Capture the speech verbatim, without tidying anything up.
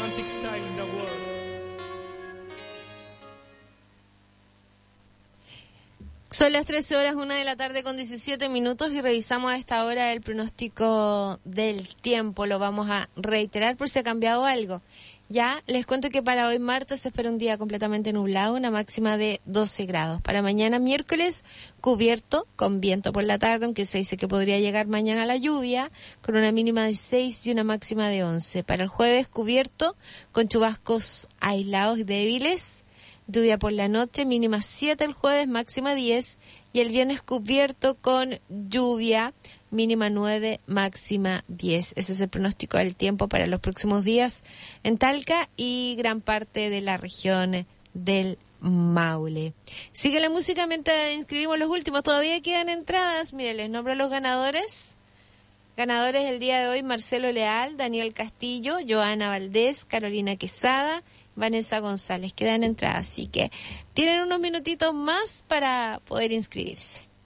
romantic style in the world. Son las trece horas, una de la tarde con diecisiete minutos y revisamos a esta hora el pronóstico del tiempo. Lo vamos a reiterar por si ha cambiado algo. Ya les cuento que para hoy martes se espera un día completamente nublado, una máxima de doce grados. Para mañana miércoles, cubierto, con viento por la tarde, aunque se dice que podría llegar mañana la lluvia, con una mínima de seis y una máxima de once. Para el jueves, cubierto, con chubascos aislados y débiles. Lluvia por la noche, mínima siete el jueves, máxima diez. Y el viernes cubierto con lluvia, mínima nueve, máxima diez. Ese es el pronóstico del tiempo para los próximos días en Talca y gran parte de la región del Maule. Sigue la música mientras inscribimos los últimos. Todavía quedan entradas. Miren, les nombro los ganadores. Ganadores el día de hoy: Marcelo Leal, Daniel Castillo, Joana Valdés, Carolina Quesada, Vanessa González. Quedan entradas, así que tienen unos minutitos más para poder inscribirse.